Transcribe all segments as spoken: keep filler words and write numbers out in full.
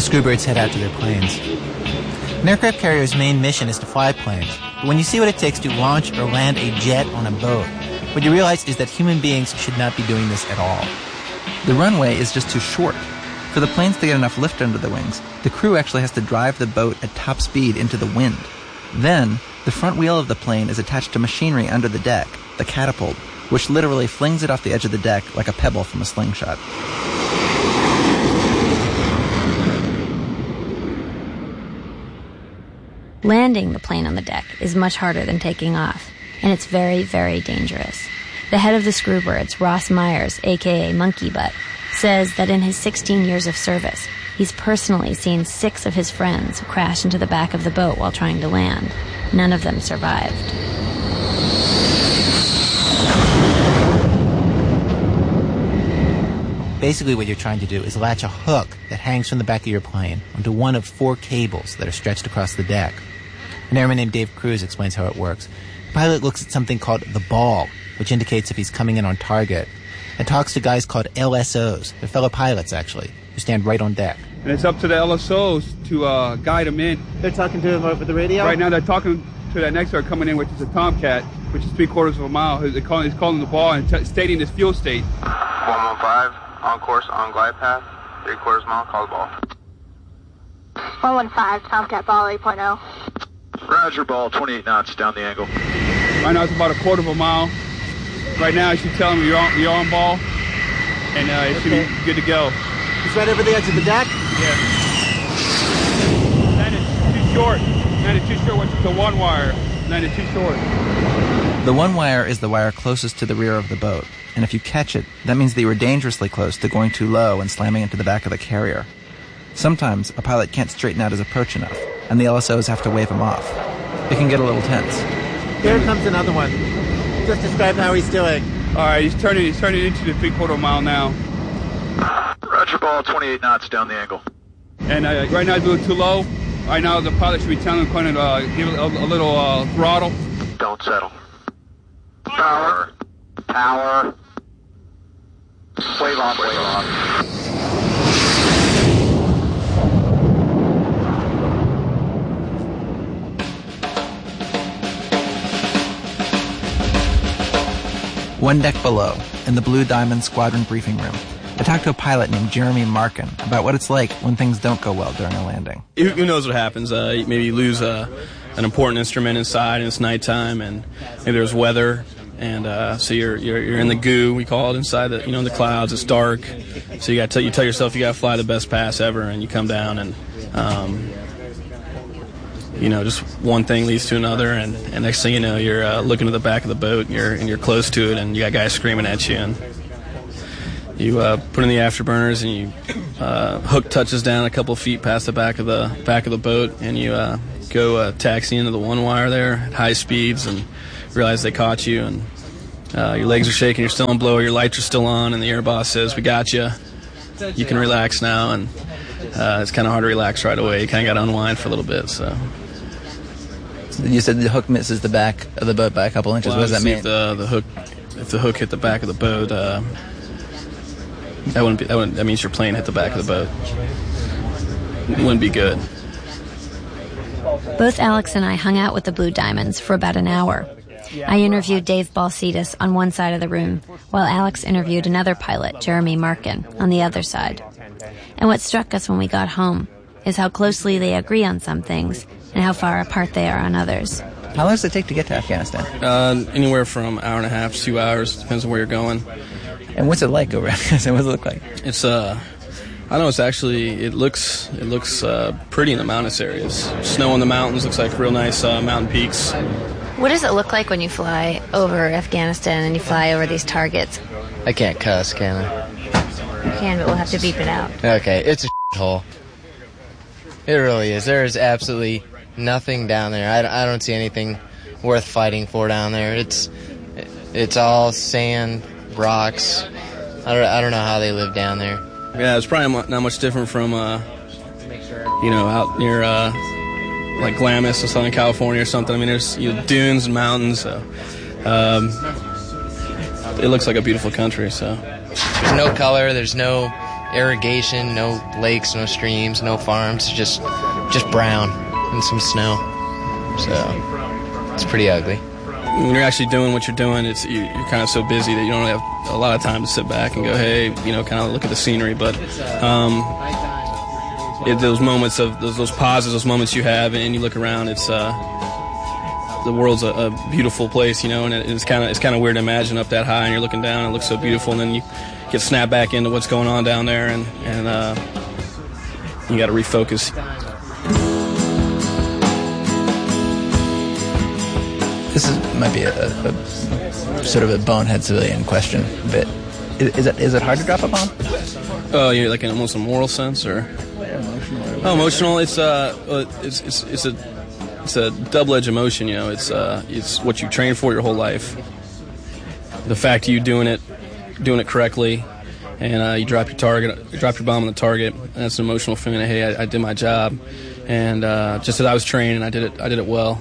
Screwbirds head out to their planes. An aircraft carrier's main mission is to fly planes. But when you see what it takes to launch or land a jet on a boat, what you realize is that human beings should not be doing this at all. The runway is just too short. For the planes to get enough lift under the wings, the crew actually has to drive the boat at top speed into the wind. Then, the front wheel of the plane is attached to machinery under the deck, the catapult, which literally flings it off the edge of the deck like a pebble from a slingshot. Landing the plane on the deck is much harder than taking off, and it's very, very dangerous. The head of the Screwbirds, Ross Myers, aka Monkey Butt, says that in his sixteen years of service, he's personally seen six of his friends crash into the back of the boat while trying to land. None of them survived. Basically what you're trying to do is latch a hook that hangs from the back of your plane onto one of four cables that are stretched across the deck. An airman named Dave Cruz explains how it works. The pilot looks at something called the ball, which indicates if he's coming in on target, and talks to guys called L S Os. They're fellow pilots, actually, who stand right on deck. And it's up to the L S Os to uh, guide them in. They're talking to him over the radio? Right now they're talking to that next guy coming in, which is a Tomcat, which is three quarters of a mile. He's calling, he's calling the ball and t- stating his fuel state. one one five, on course, on glide path, three quarters mile, call the ball. one one five, Tomcat ball eight point oh. Roger, ball, twenty-eight knots, down the angle. Right now it's about a quarter of a mile. Right now you should tell him you're on, you're on ball, and uh, it should okay. be good to go. He's right over the edge of the deck? Yeah. That is too short. That is too short, which is the one wire. That is too short. The one wire is the wire closest to the rear of the boat, and if you catch it, that means that you were dangerously close to going too low and slamming into the back of the carrier. Sometimes a pilot can't straighten out his approach enough, and the L S Os have to wave him off. It can get a little tense. Here comes another one. Just describe how he's doing. All right, he's turning. He's turning into the three-quarter mile now. Roger, ball, twenty-eight knots, down the angle. And uh, right now he's a little too low. Right now the pilot should be telling him kind of uh, give a, a little uh, throttle. Don't settle. Power. Power. Wave off, wave off. One deck below, in the Blue Diamond Squadron briefing room, I talked to a pilot named Jeremy Markin about what it's like when things don't go well during a landing. Who knows what happens? Uh, maybe you lose uh, an important instrument inside and it's nighttime, and maybe there's weather, and uh, so you're, you're you're in the goo, we call it, inside the you know in the clouds. It's dark, so you got to you tell yourself you got to fly the best pass ever, and you come down and. Um, You know, just one thing leads to another, and, and next thing you know, you're uh, looking at the back of the boat, and you're and you're close to it, and you got guys screaming at you, and you uh, put in the afterburners, and you uh, hook touches down a couple feet past the back of the back of the boat, and you uh, go uh, taxi into the one wire there at high speeds, and realize they caught you, and uh, your legs are shaking, you're still on blow, your lights are still on, and the air boss says, "We got you. You can relax now," and uh, it's kind of hard to relax right away. You kind of got to unwind for a little bit, so. You said the hook misses the back of the boat by a couple inches. Well, what does that mean? If the, the hook, if the hook hit the back of the boat, uh, that wouldn't be. That, wouldn't, that means your plane hit the back of the boat. It wouldn't be good. Both Alex and I hung out with the Blue Diamonds for about an hour. I interviewed Dave Balsitis on one side of the room, while Alex interviewed another pilot, Jeremy Markin, on the other side. And what struck us when we got home is how closely they agree on some things and how far apart they are on others. How long does it take to get to Afghanistan? Uh, anywhere from an hour and a half to two hours, depends on where you're going. And what's it like over Afghanistan? What does it look like? It's, uh, I know it's actually, it looks it looks uh, pretty in the mountainous areas. Snow on the mountains, looks like real nice uh, mountain peaks. What does it look like when you fly over Afghanistan and you fly over these targets? I can't cuss, can I? You can, but we'll have to beep it out. Okay, it's a hole. It really is. There is absolutely nothing down there. I, I don't see anything worth fighting for down there. It's it's all sand, rocks. I don't, I don't know how they live down there. Yeah, it's probably not much different from, uh, you know, out near, uh, like Glamis in Southern California or something. I mean, there's you know, dunes and mountains, so um, it looks like a beautiful country. So there's no color, there's no irrigation, no lakes, no streams, no farms, just just brown and some snow. So it's pretty ugly. When you're actually doing what you're doing, it's you, you're kind of so busy that you don't have a lot of time to sit back and go, hey, you know, kind of look at the scenery. But um, it, those moments of those, those pauses, those moments you have, and you look around, it's uh, the world's a, a beautiful place, you know, and it, it's kind of it's kind of weird to imagine up that high and you're looking down and it looks so beautiful, and then you get snapped back into what's going on down there, and and uh, you got to refocus. This is, might be a, a, a sort of a bonehead civilian question, but is, is it is it hard to drop a bomb? Oh, you're like in almost a moral sense, or oh, emotional. It's uh, it's it's it's a it's a double-edged emotion. You know, it's uh, it's what you train for your whole life. The fact of you doing it, doing it correctly, and uh, you drop your target, you drop your bomb on the target. And that's an emotional feeling. Of, hey, I, I did my job, and uh, just as I was trained, I did it. I did it well.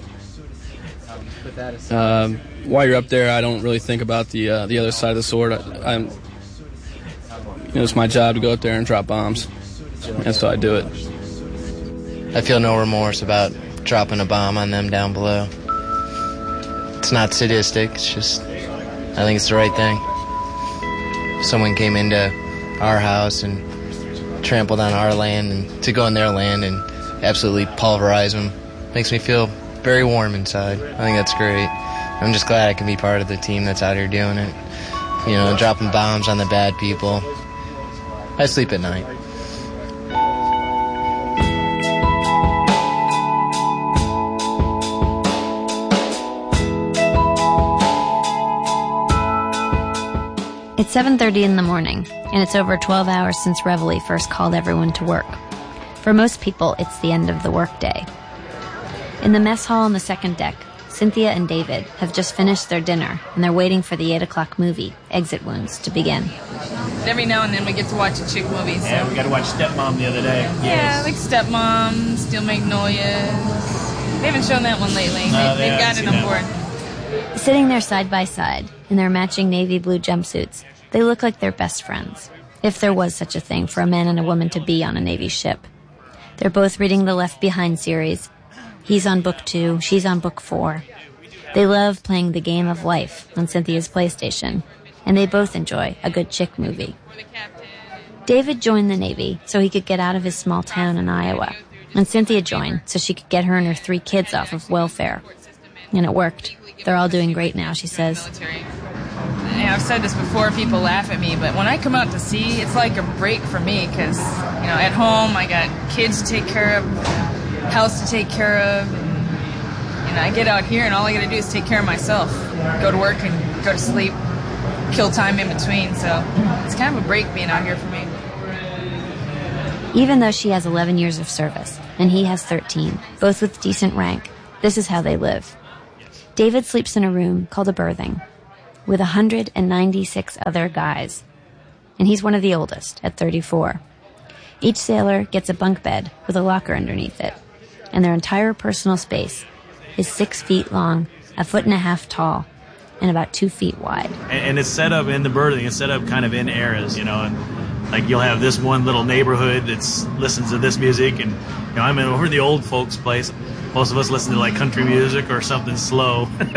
Um, while you're up there, I don't really think about the uh, the other side of the sword. I, I'm, you know, it's my job to go up there and drop bombs, and so I do it. I feel no remorse about dropping a bomb on them down below. It's not sadistic. It's just, I think it's the right thing. If someone came into our house and trampled on our land, and to go in their land and absolutely pulverize them, makes me feel very warm inside. I think that's great. I'm just glad I can be part of the team that's out here doing it. You know, dropping bombs on the bad people. I sleep at night. It's seven thirty in the morning, and it's over twelve hours since Reveille first called everyone to work. For most people, it's the end of the workday. In the mess hall on the second deck, Cynthia and David have just finished their dinner, and they're waiting for the eight o'clock movie, Exit Wounds, to begin. Every now and then we get to watch a chick movie. So. Yeah, we got to watch Stepmom the other day. Yeah, yes. Like Stepmom, Steel Magnolias. They haven't shown that one lately. No, they, they they've got it on board. Sitting there side by side, in their matching navy blue jumpsuits, they look like they're best friends, if there was such a thing for a man and a woman to be on a Navy ship. They're both reading the Left Behind series. He's on book two, she's on book four. They love playing the game of life on Cynthia's PlayStation, and they both enjoy a good chick movie. David joined the Navy so he could get out of his small town in Iowa, and Cynthia joined so she could get her and her three kids off of welfare. And it worked. They're all doing great now, she says. Yeah, I've said this before, people laugh at me, but when I come out to sea, it's like a break for me, because, you know, at home I got kids to take care of, house to take care of, and, you know, I get out here and all I gotta do is take care of myself, go to work and go to sleep, kill time in between, so it's kind of a break being out here for me. Even though she has eleven years of service, and he has thirteen, both with decent rank, this is how they live. David sleeps in a room called a berthing, with one hundred ninety-six other guys, and he's one of the oldest, at thirty-four. Each sailor gets a bunk bed with a locker underneath it, and their entire personal space is six feet long, a foot and a half tall, and about two feet wide. And, and it's set up in the berthing, it's set up kind of in eras, you know, and like you'll have this one little neighborhood that's listens to this music, and you know, I'm in over the old folks' place. Most of us listen to like country music or something slow.